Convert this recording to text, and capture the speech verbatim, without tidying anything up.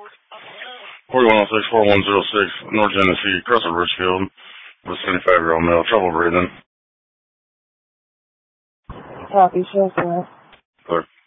forty-one oh six, four one zero six, North Genesee, Crescent Richfield, with a seventy-five-year-old male, trouble breathing. Copy, show for it. Clear.